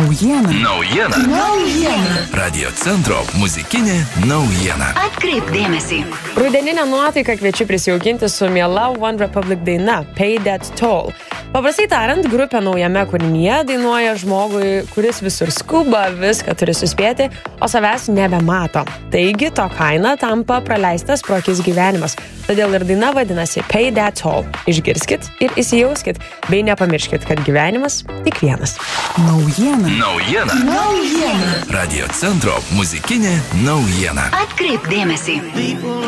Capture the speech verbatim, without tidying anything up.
Naujiena. Naujiena. Naujiena. Radio centro muzikinė naujiena. Atkreip dėmesį. Rudeninę nuotaiką kviečiu prisijaukinti su miela One Republic daina Pay That Toll. Paprastai tariant, grupė naujame kūrinyje dainuoja žmogui, kuris visur skuba, viską turi suspėti, o savęs nebemato. Taigi, to kaina tampa praleistas pro akis gyvenimas. Todėl ir daina vadinasi Pay That Toll. Išgirskit ir įsijauskit, bei nepamirškit, kad gyvenimas tik vienas. Naujiena. Naujiena. Naujiena. Radio centro muzikinė naujiena. Atkreip dėmesį.